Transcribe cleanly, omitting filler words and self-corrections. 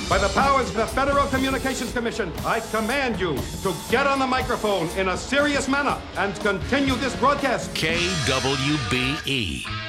By the powers of the Federal Communications Commission, I command you to get on the microphone in a serious manner and continue this broadcast. KWBE.